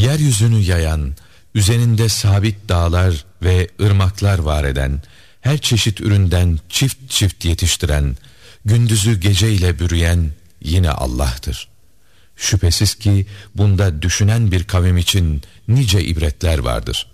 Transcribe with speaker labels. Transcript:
Speaker 1: Yeryüzünü yayan, üzerinde sabit dağlar ve ırmaklar var eden, her çeşit üründen çift çift yetiştiren, gündüzü geceyle bürüyen yine Allah'tır. Şüphesiz ki bunda düşünen bir kavim için nice ibretler vardır.